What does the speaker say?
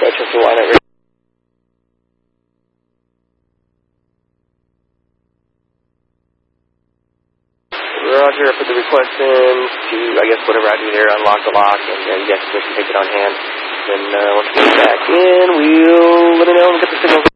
Manchester line at Roger, I put the request in to, I guess, whatever I do there, unlock the lock, and yes, we can take it on hand. Then once we get back in, we'll let me know and get the signal.